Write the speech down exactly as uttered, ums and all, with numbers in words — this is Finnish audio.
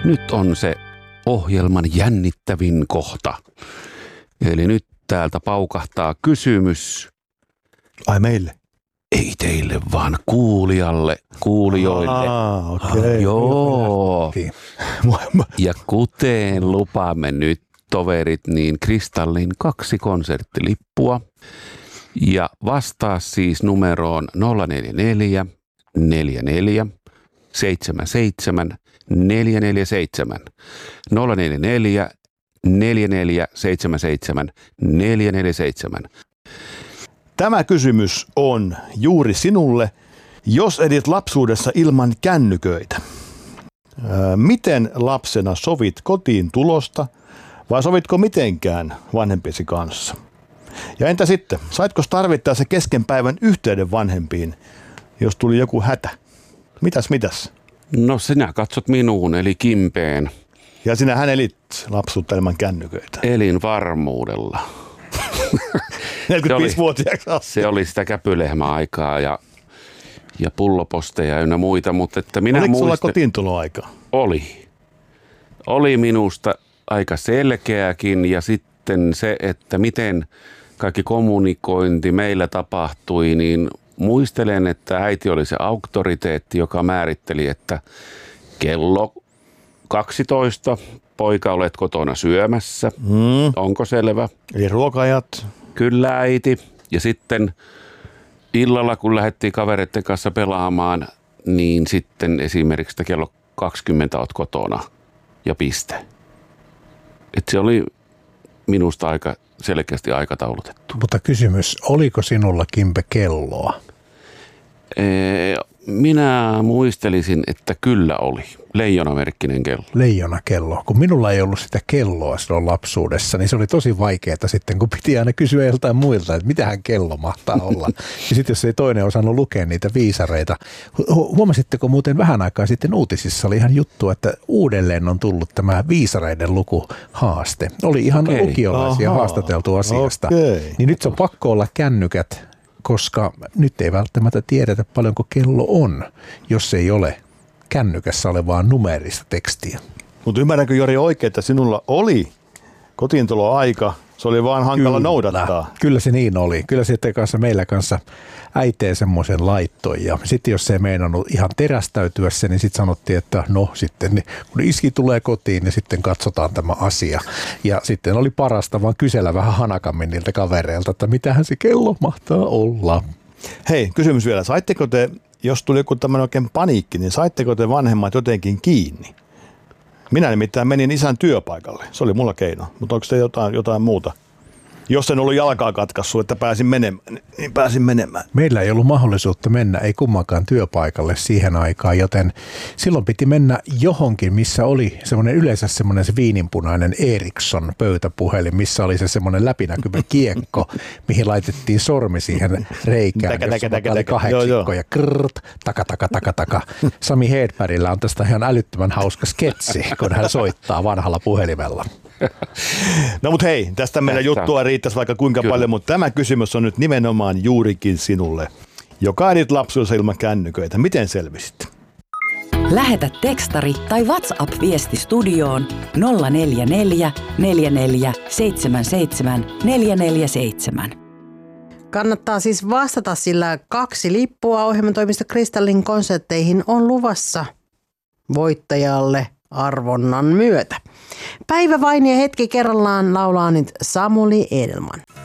Nyt on se ohjelman jännittävin kohta. Eli nyt täältä paukahtaa kysymys. Ai meille? Ei teille, vaan kuulijalle, kuulijoille. Ah, okei. Okay. Joo. Ja kuten lupaamme nyt, toverit, niin Kristallin kaksi konserttilippua. Ja vastaa siis numeroon nolla neljä neljä neljä neljä seitsemän seitsemän neljä neljä seitsemän. nolla neljä neljä neljä neljä seitsemän seitsemän neljä neljä seitsemän. Tämä kysymys on juuri sinulle, jos edit lapsuudessa ilman kännyköitä. Ää, miten lapsena sovit kotiin tulosta vai sovitko mitenkään vanhempiesi kanssa? Ja entä sitten, saitko tarvittaessa kesken päivän yhteyden vanhempiin, jos tuli joku hätä? Mitäs mitäs? No sinä katsot minuun, eli Kimpeen. Ja sinä elit lapsuutta ilman kännyköitä. Elin varmuudella. neljäkymmentäviisivuotiaaksi asti. Se oli sitä käpylehmäaikaa ja, ja pulloposteja ynnä muita, mutta että minä Oliko sulla muistan, kotiintuloaika? Oli. Oli minusta aika selkeäkin ja sitten se, että miten kaikki kommunikointi meillä tapahtui, niin muistelen, että äiti oli se auktoriteetti, joka määritteli, että kello kaksitoista, poika, olet kotona syömässä. Mm. Onko selvä? Eli ruoka-ajat. Kyllä, äiti. Ja sitten illalla, kun lähdettiin kavereiden kanssa pelaamaan, niin sitten esimerkiksi että kello kaksikymmentä olet kotona ja piste. Et se oli minusta aika selkeästi aikataulutettu. Mutta kysymys, oliko sinulla, Kimpe, kelloa? Ee, minä muistelisin, että kyllä oli. Leijonamerkkinen kello. Leijonakello. Kun minulla ei ollut sitä kelloa silloin lapsuudessa, niin se oli tosi vaikeaa sitten, kun piti aina kysyä joltain muilta, että mitähän kello mahtaa olla. Ja sitten jos ei toinen osannut lukea niitä viisareita. Hu- huomasitteko muuten vähän aikaa sitten uutisissa oli ihan juttu, että uudelleen on tullut tämä viisareiden lukuhaaste. Oli ihan okay. lukiolaisia Aha. haastateltu asiasta. Okay. Niin nyt se on pakko olla kännykät, koska nyt ei välttämättä tiedetä paljonko kello on, jos ei ole kännykässä olevaa numeerista tekstiä. Mutta ymmärränkö, Jori, oikein, että sinulla oli kotiintuloaika, se oli vaan hankala Kyllä. noudattaa? Kyllä se niin oli. Kyllä sitten kanssa meillä kanssa äiteen semmoisen laittoi. Ja sitten jos se ei meinannut ihan terästäytyä se, niin sitten sanottiin, että no sitten niin kun iski tulee kotiin, niin sitten katsotaan tämä asia. Ja sitten oli parasta vaan kysellä vähän hanakammin niiltä kavereilta, että mitähän se kello mahtaa olla. Hei, kysymys vielä. Saitteko te, jos tuli joku tämmöinen oikein paniikki, niin saitteko te vanhemmat jotenkin kiinni? Minä nimittäin menin isän työpaikalle. Se oli mulla keino. Mutta onko se jotain, jotain muuta? Jos en ollut jalkaa katkassu, että pääsin menemään, niin pääsin menemään. Meillä ei ollut mahdollisuutta mennä, ei kummankaan työpaikalle siihen aikaan, joten silloin piti mennä johonkin, missä oli semmoinen yleensä semmoinen se viininpunainen Ericsson pöytäpuhelin, missä oli se semmoinen läpinäkyvä kiekko, mihin laitettiin sormi siihen reikään, täkä, jossa täkä, oli kahdeksikko ja krrt, taka, taka, taka, taka. Sami Hedbergillä on tästä ihan älyttömän hauska sketsi, kun hän soittaa vanhalla puhelimella. No mut hei, tästä meillä juttua riittäisi vaikka kuinka Kyllä. paljon, mutta tämä kysymys on nyt nimenomaan juurikin sinulle, joka edit lapsuudessa ilman kännyköitä. Miten selvisit? Lähetä tekstari tai WhatsApp-viesti studioon nolla neljä neljä neljä neljä seitsemän seitsemän neljä neljä seitsemän. Kannattaa siis vastata, sillä kaksi lippua ohjelmatoimisto Kristallin konsertteihin on luvassa voittajalle arvonnan myötä. Päivä vain ja hetki kerrallaan laulaa nyt Samuli Edelman.